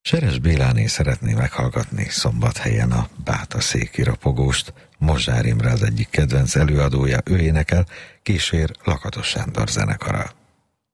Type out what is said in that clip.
Seres Béláné szeretné meghallgatni Szombathelyen a Bátaszéki ropogóst. Mozsár Imre az egyik kedvenc előadója, ő énekel, kísér Lakatos Sándor zenekara.